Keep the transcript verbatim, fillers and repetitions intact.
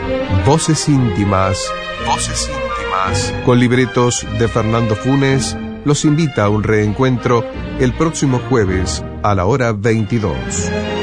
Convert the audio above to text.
Voces íntimas, voces íntimas, con libretos de Fernando Funes, los invita a un reencuentro el próximo jueves a la hora veintidós.